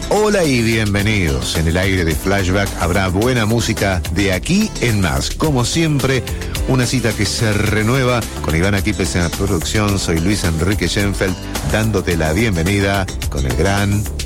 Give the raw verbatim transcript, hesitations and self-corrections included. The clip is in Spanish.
Hola y bienvenidos. En el aire de Flashback habrá buena música de aquí en más. Como siempre, una cita que se renueva con Iván Aquipes en la producción. Soy Luis Enrique Schenfeld, dándote la bienvenida con el gran